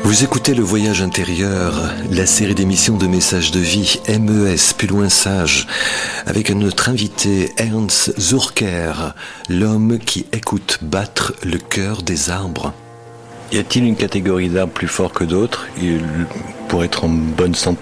Vous écoutez Le Voyage intérieur, la série d'émissions de messages de vie, MES, plus loin sage, avec notre invité Ernst Zurker, l'homme qui écoute battre le cœur des arbres. Y a-t-il une catégorie d'arbres plus fort que d'autres pour être en bonne santé ?